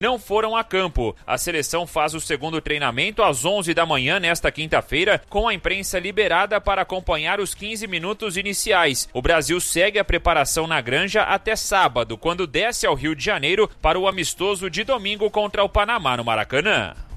não foram a campo. A seleção faz o segundo treinamento às 11 da manhã nesta quinta-feira, com a imprensa liberada para acompanhar os 15 minutos iniciais. O Brasil segue a preparação na Granja até sábado, quando desce ao Rio de Janeiro para o amistoso de domingo contra o Panamá no Maracanã.